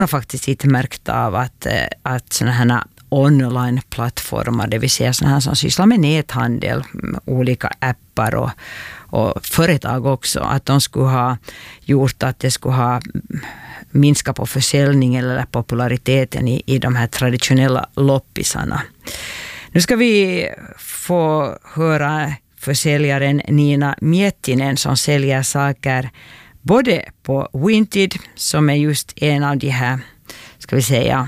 har faktiskt inte märkt av att sådana här online-plattformar, det vill säga sådana här som sysslar med näthandel, olika appar och företag också, att de skulle ha gjort att det skulle ha minskat på försäljningen eller populariteten i de här traditionella loppisarna. Nu ska vi få höra försäljaren Nina Miettinen som säljer saker både på Vinted, som är just en av de här, ska vi säga,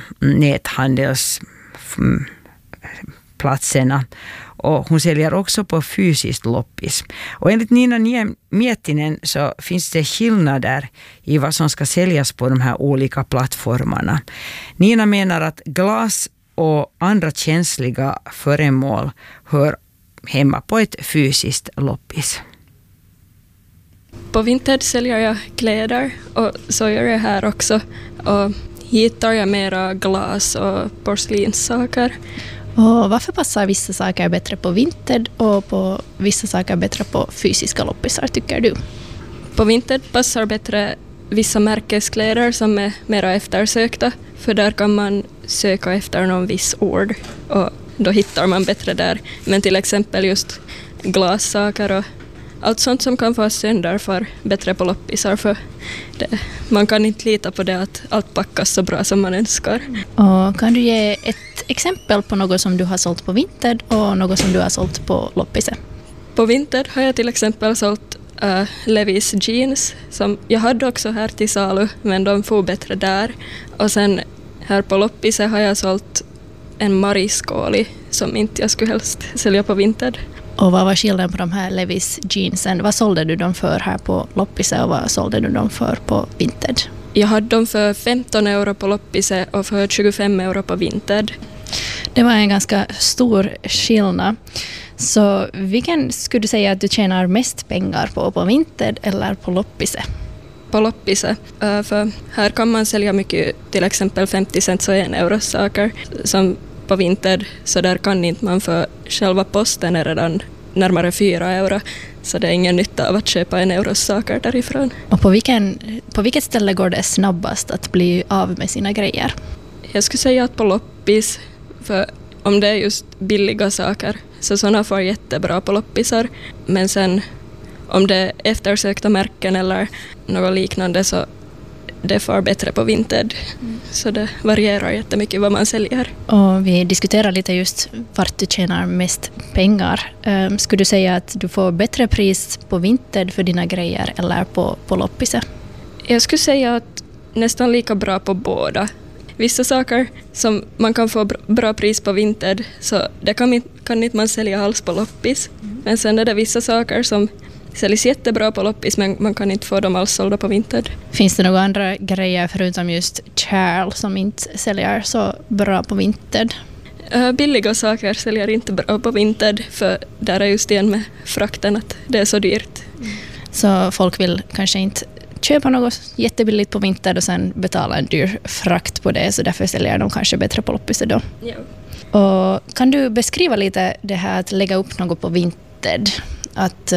näthandelsplatserna. Och hon säljer också på fysiskt loppis. Och enligt Nina Miettinen så finns det skillnader i vad som ska säljas på de här olika plattformarna. Nina menar att glas och andra känsliga föremål hör hemma på ett fysiskt loppis. På Vinted säljer jag kläder och så gör jag här också. Och hittar jag mera glas och porslinssaker. Och varför passar vissa saker bättre på Vinted och på vissa saker bättre på fysiska loppisar, tycker du? På Vinted passar bättre vissa märkeskläder som är mera eftersökta. För där kan man söka efter någon viss ord och då hittar man bättre där. Men till exempel just glassaker och allt sånt som kan få sönder för bättre på loppisar, för man kan inte lita på det att allt packas så bra som man önskar. Och kan du ge ett exempel på något som du har sålt på Vinted och något som du har sålt på loppiset? På Vinted har jag till exempel sålt Levi's jeans som jag hade också här till salu, men de får bättre där. Och sen här på loppiset har jag sålt en mariskåli som inte jag skulle helst sälja på Vinted. Och vad var skillnaden på de här Levi's jeansen? Vad sålde du dem för här på loppiset och vad sålde du dem för på Vinted? Jag hade dem för 15 euro på loppiset och för 25 euro på Vinted. Det var en ganska stor skillnad. Så vilken skulle du säga att du tjänar mest pengar på Vinted eller på loppiset? På loppiset. För här kan man sälja mycket, till exempel 50 cent och 1 euro saker som på Vinted, så där kan inte man, för själva posten är redan närmare 4 euro, så det är ingen nytta av att köpa 1 euro saker därifrån. Och på vilket ställe går det snabbast att bli av med sina grejer? Jag skulle säga att på loppis, för om det är just billiga saker så sådana får jättebra på loppisar, men sen om det är eftersökta märken eller något liknande så det får bättre på Vinted. Så det varierar jättemycket vad man säljer. Och vi diskuterar lite just vart du tjänar mest pengar. Skulle du säga att du får bättre pris på Vinted för dina grejer eller på loppiset? Jag skulle säga att nästan lika bra på båda. Vissa saker som man kan få bra pris på Vinted, så det kan inte man sälja alls på loppis. Men sen är det vissa saker som säljs jättebra på loppis, men man kan inte få dem alls sålda på Vinted. Finns det några andra grejer förutom just Charles som inte säljer så bra på Vinted? Billiga saker säljer inte bra på Vinted, för där är just igen med frakten att det är så dyrt. Så folk vill kanske inte köpa något jättebilligt på Vinted och sen betala en dyr frakt på det, så därför säljer de kanske bättre på loppiset då. Ja. Och kan du beskriva lite det här att lägga upp något på Vinted? Att,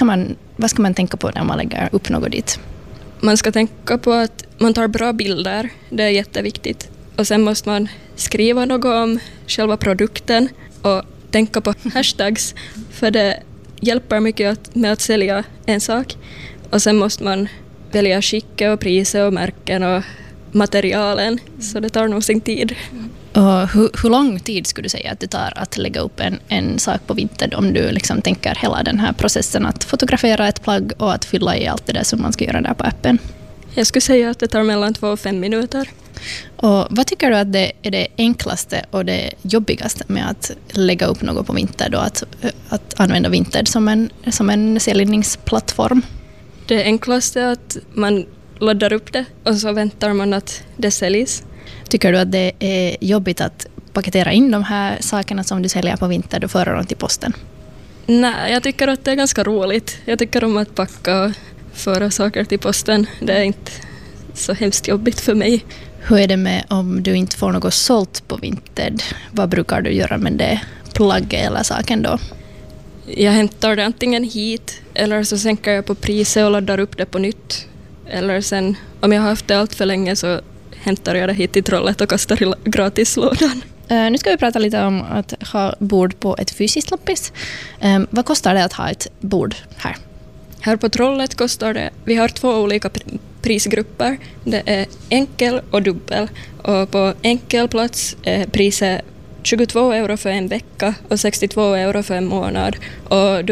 vad ska man tänka på när man lägger upp något dit? Man ska tänka på att man tar bra bilder, det är jätteviktigt. Och sen måste man skriva något om själva produkten och tänka på hashtags, för det hjälper mycket med att sälja en sak. Och sen måste man välja skicka och priser och märken och materialen, så det tar nog sin tid. Och hur lång tid skulle du säga att det tar att lägga upp en sak på Vinted, om du liksom tänker hela den här processen att fotografera ett plagg och att fylla i allt det där som man ska göra där på appen? Jag skulle säga att det tar mellan 2 och 5 minuter. Och vad tycker du att det är det enklaste och det jobbigaste med att lägga upp något på Vinted och att använda Vinted som en säljningsplattform? Det enklaste är att man laddar upp det och så väntar man att det säljs. Tycker du att det är jobbigt att paketera in de här sakerna som du säljer på Vinted och föra dem till posten? Nej, jag tycker att det är ganska roligt. Jag tycker om att packa och föra saker till posten. Det är inte så hemskt jobbigt för mig. Hur är det med om du inte får något sålt på Vinted? Vad brukar du göra med det plagget eller saken då? Jag hämtar det antingen hit eller så sänker jag på priset och laddar upp det på nytt. Eller sen, om jag har haft det allt för länge, så hämtar jag det hit i trollet och kastar i gratislådan. Nu ska vi prata lite om att ha bord på ett fysiskt loppis. Vad kostar det att ha ett bord här? Här på trollet kostar det, vi har 2 olika prisgrupper. Det är enkel och dubbel. Och på enkelplats är priset 22 euro för en vecka och 62 euro för en månad. Och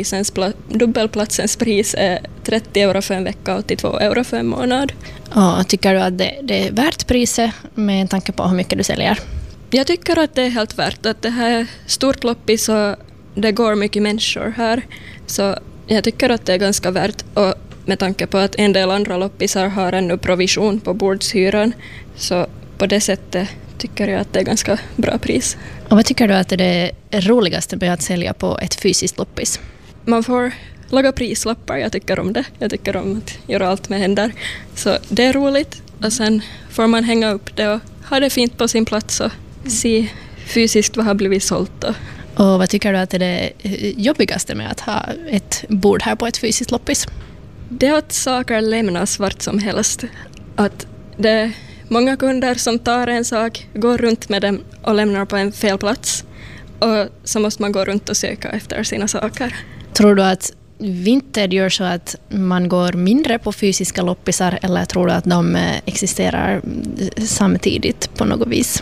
dubbelplatsens pris är 30 euro för en vecka och 82 euro för en månad. Och tycker du att det är värt priset med tanke på hur mycket du säljer? Jag tycker att det är helt värt att det här är stort loppis och det går mycket människor här. Så jag tycker att det är ganska värt, och med tanke på att en del andra loppisar har ännu provision på bordshyran, så på det sättet tycker jag att det är ganska bra pris. Och vad tycker du att är det roligaste med att sälja på ett fysiskt loppis? Man får laga prislappar, jag tycker om det. Jag tycker om att göra allt med händer. Så det är roligt, och sen får man hänga upp det och ha det fint på sin plats och se fysiskt vad har blivit sålt. Och vad tycker du att är det jobbigaste med att ha ett bord här på ett fysiskt loppis? Det är att saker lämnas vart som helst. Att det är många kunder som tar en sak, går runt med den och lämnar på en fel plats. Och så måste man gå runt och söka efter sina saker. Tror du att Vinted gör så att man går mindre på fysiska loppisar, eller tror du att de existerar samtidigt på något vis?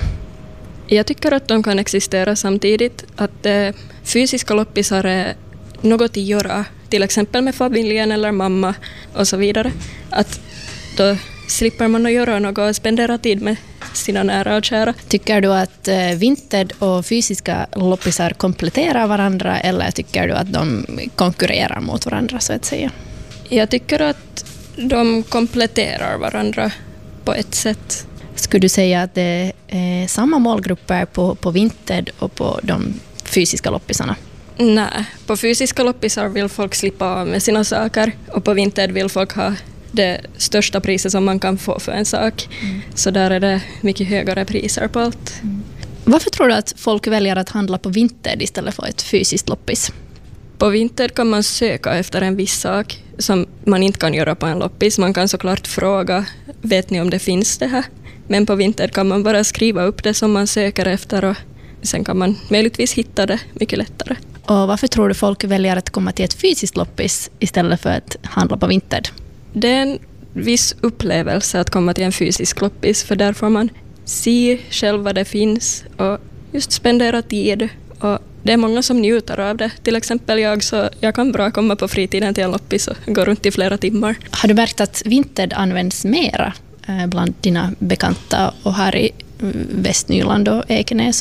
Jag tycker att de kan existera samtidigt. Att fysiska loppisar är något att göra, till exempel med familjen eller mamma och så vidare. Att då slipper man att göra något och spendera tid med sina nära och kära. Tycker du att Vinted och fysiska loppisar kompletterar varandra, eller tycker du att de konkurrerar mot varandra så att säga? Jag tycker att de kompletterar varandra på ett sätt. Skulle du säga att det är samma målgrupper på Vinted och på de fysiska loppisarna? Nej, på fysiska loppisar vill folk slippa av med sina saker, och på Vinted vill folk ha det största priset som man kan få för en sak. Så där är det mycket högre priser på allt. Varför tror du att folk väljer att handla på Vinted istället för ett fysiskt loppis? På Vinted kan man söka efter en viss sak som man inte kan göra på en loppis. Man kan såklart fråga, vet ni om det finns det här? Men på Vinted kan man bara skriva upp det som man söker efter, och sen kan man möjligtvis hitta det mycket lättare. Och varför tror du folk väljer att komma till ett fysiskt loppis istället för att handla på Vinted? Det är en viss upplevelse att komma till en fysisk loppis, för där får man se själv vad det finns och just spendera tid. Och det är många som njuter av det. Till exempel jag kan bra komma på fritiden till en loppis och gå runt i flera timmar. Har du märkt att Vinted används mera bland dina bekanta och här i Västnyland och Ekenäs?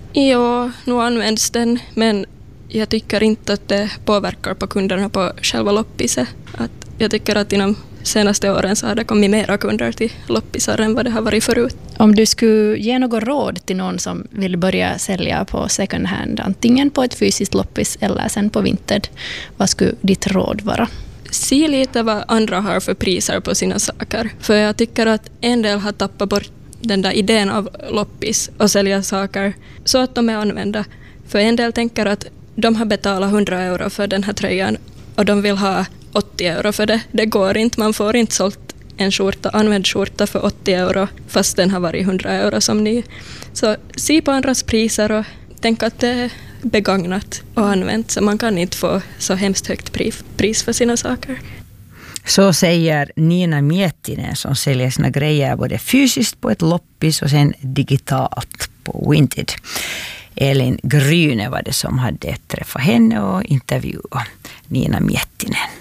Ja, nu används den, men jag tycker inte att det påverkar på kunderna på själva loppiset. Jag tycker att inom senaste åren så har det kommit mera kunder till loppisar än vad det har varit förut. Om du skulle ge något råd till någon som vill börja sälja på second hand, antingen på ett fysiskt loppis eller sen på Vinted, vad skulle ditt råd vara? Se lite vad andra har för priser på sina saker. För jag tycker att en del har tappat bort den där idén av loppis och sälja saker så att de är använda. För en del tänker att de har betalat 100 euro för den här tröjan och de vill ha 80 euro för det. Det går inte, man får inte sålt en använd skjorta för 80 euro fast den har varit 100 euro som ny. Så se på andras priser och tänk att det är begagnat och använt, så man kan inte få så hemskt högt pris för sina saker. Så säger Nina Miettinen som säljer sina grejer både fysiskt på ett loppis och sen digitalt på Vinted. Elin Gryne var det som hade träffat henne och intervjuat Nina Miettinen.